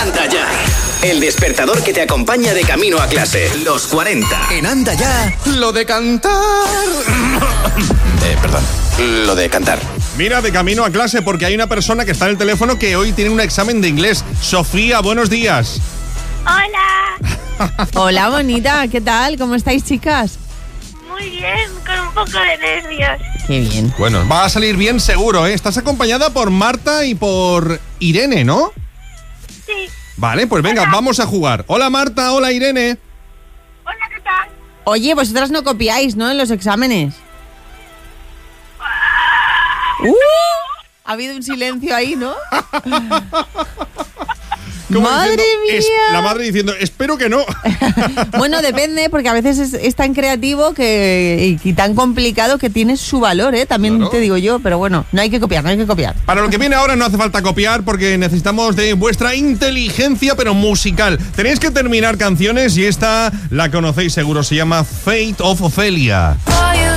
Anda Ya. El despertador que te acompaña de camino a clase. Los 40. En Anda Ya, lo de cantar. Perdón, lo de cantar. Mira, de camino a clase, porque hay una persona que está en el teléfono que hoy tiene un examen de inglés. Sofía, buenos días. Hola. Hola, bonita, ¿qué tal? ¿Cómo estáis, chicas? Muy bien, con un poco de nervios. Qué bien. Bueno, va a salir bien seguro, ¿eh? Estás acompañada por Marta y por Irene, ¿no? Sí. Vale, pues venga, vamos a jugar. Hola Marta, hola Irene. Hola, ¿qué tal? Oye, vosotras no copiáis, ¿no? En los exámenes. Ha habido un silencio ahí, ¿no? ¡Madre mía! La madre diciendo, espero que no. Bueno, depende, porque a veces es tan creativo y tan complicado que tiene su valor, ¿eh? También Claro. te digo yo, pero bueno, no hay que copiar. Para lo que viene ahora no hace falta copiar porque necesitamos de vuestra inteligencia, pero musical. Tenéis que terminar canciones y esta la conocéis seguro, se llama Fate of Ophelia.